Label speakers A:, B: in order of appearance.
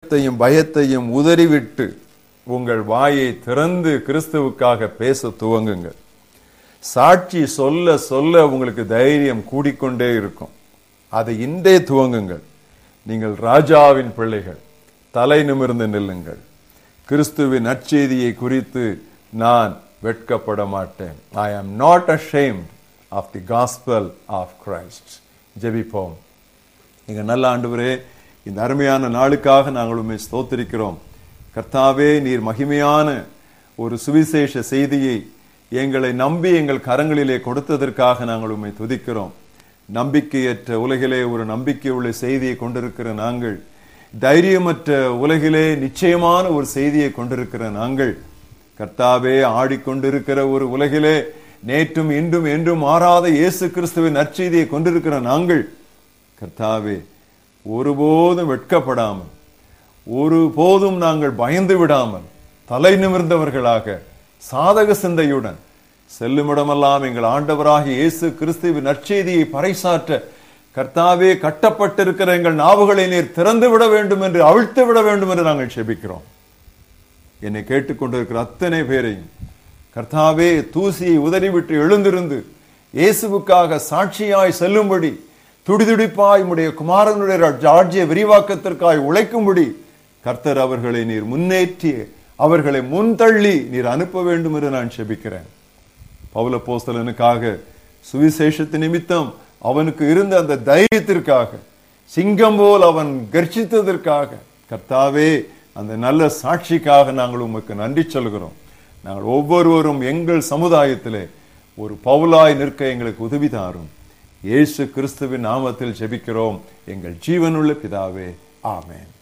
A: பயத்தையும் உதறிவிட்டு உங்கள் வாயை திறந்து கிறிஸ்துவுக்காக பேச துவங்குங்கள். சாட்சி சொல்ல சொல்ல உங்களுக்கு தைரியம் கூடிக்கொண்டே இருக்கும். அதை இன்றே துவங்குங்கள். நீங்கள் ராஜாவின் பிள்ளைகள். தலை நிமிர்ந்து நில்லுங்கள். கிறிஸ்துவின் நற்செய்தியை குறித்து நான் வெட்கப்பட மாட்டேன். I am not ashamed of the gospel of Christ. ஜெபிப்போம். நீங்க நல்ல ஆண்டவரே, இந்த அருமையான நாளுக்காக நாங்கள் உம்மை ஸ்தோத்திரிக்கிறோம். கர்த்தாவே, நீர் மகிமையான ஒரு சுவிசேஷ செய்தியை எங்களை நம்பி எங்கள் கரங்களிலே கொடுத்ததற்காக நாங்கள் உம்மை துதிக்கிறோம். நம்பிக்கையற்ற உலகிலே ஒரு நம்பிக்கை உள்ள செய்தியை கொண்டிருக்கிற நாங்கள், தைரியமற்ற உலகிலே நிச்சயமான ஒரு செய்தியை கொண்டிருக்கிற நாங்கள், கர்த்தாவே, ஆடிக்கொண்டிருக்கிற ஒரு உலகிலே நேற்றும் இன்றும் என்றும் மாறாத இயேசு கிறிஸ்துவின் நற்செய்தியை கொண்டிருக்கிற நாங்கள், கர்த்தாவே, ஒருபோதும் வெட்கப்படாமல், ஒருபோதும் நாங்கள் பயந்து விடாமல், தலை நிமிர்ந்தவர்களாக சாதக சிந்தையுடன் செல்லுமிடமெல்லாம் எங்கள் ஆண்டவராகிய இயேசு கிறிஸ்துவின் நற்செய்தியை பறைசாற்ற கர்த்தாவே, கட்டப்பட்டிருக்கிற எங்கள் நாவுகளை நீர் திறந்து விட வேண்டும் என்று, அவிழ்த்து விட வேண்டும் என்று நாங்கள் செபிக்கிறோம். என்னை கேட்டுக்கொண்டிருக்கிற அத்தனை பேரையும் கர்த்தாவே, தூசியை உதறிவிட்டு எழுந்திருந்து இயேசுவுக்காக சாட்சியாய் செல்லும்படி, துடிதுடிப்பாய் உம்முடைய குமாரனுடைய ராஜ்ய விரிவாக்கத்திற்காய் உழைக்கும்படி கர்த்தர் அவர்களை நீர் முன்னேற்றி, அவர்களை முன்தள்ளி நீர் அனுப்ப வேண்டும் என்று நான் செபிக்கிறேன். பவுல் அப்போஸ்தலனுக்காக, சுவிசேஷத்தின் நிமித்தம் அவனுக்கு இருந்த அந்த தைரியத்திற்காக, சிங்கம் போல் அவன் கர்ஜித்ததற்காக, கர்த்தாவே, அந்த நல்ல சாட்சிக்காக நாங்கள் உமக்கு நன்றி சொல்கிறோம். நாங்கள் ஒவ்வொருவரும் எங்கள் சமுதாயத்திலே ஒரு பவுலாய் நிற்க எங்களுக்கு உதவி தாரும். இயேசு கிறிஸ்துவின் நாமத்தில் ஜெபிக்கிறோம் எங்கள் ஜீவனுள்ள பிதாவே, ஆமென்.